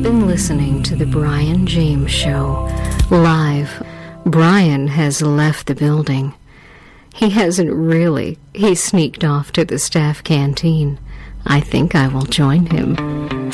You've been listening to The Brian James Show, live. Brian has left the building. He hasn't really. He sneaked off to the staff canteen. I think I will join him.